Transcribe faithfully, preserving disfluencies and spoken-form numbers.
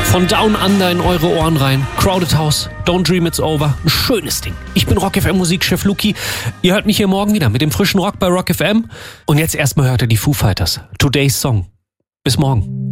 Von Down Under in eure Ohren rein. Crowded House, Don't Dream It's Over. Ein schönes Ding. Ich bin Rock F M Musikchef Luki. Ihr hört mich hier morgen wieder mit dem frischen Rock bei Rock F M. Und jetzt erstmal hört ihr die Foo Fighters. Today's Song. Bis morgen.